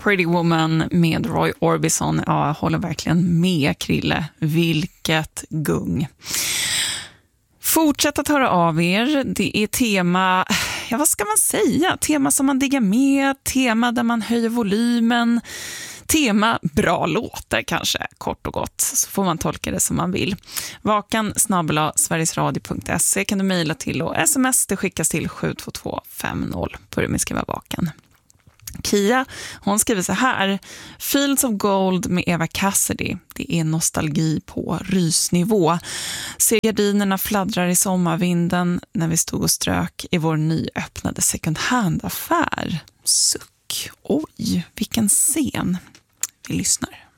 Pretty Woman med Roy Orbison. Ja, jag håller verkligen med, Krille. Vilket gung. Fortsätt att höra av er. Det är tema, ja vad ska man säga? Tema som man diggar med, tema där man höjer volymen, tema bra låtar kanske, kort och gott. Så får man tolka det som man vill. vakan@sverigesradio.se kan du mejla till, och sms det skickas till 72250. Börja med skriva vaken. Kia, hon skriver så här: Fields of Gold med Eva Cassidy. Det är nostalgi på rysnivå. Ser gardinerna fladdrar i sommarvinden när vi stod och strök i vår nyöppnade second hand-affär. Suck. Oj, vilken scen. Vi lyssnar.